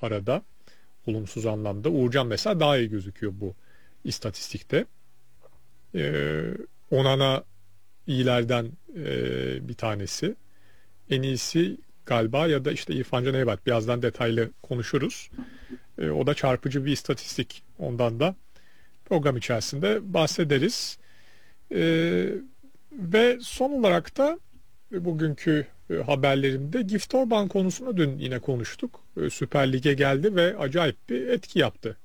arada. Olumsuz anlamda. Uğurcan mesela daha iyi gözüküyor bu istatistikte. Onana iyilerden bir tanesi. En iyisi galiba ya da işte İrfan Can Eybat. Birazdan detaylı konuşuruz. O da çarpıcı bir istatistik. Ondan da program içerisinde bahsederiz. Ve son olarak da bugünkü haberlerimde Gift Orban konusunu dün yine konuştuk. Süper Lig'e geldi ve acayip bir etki yaptı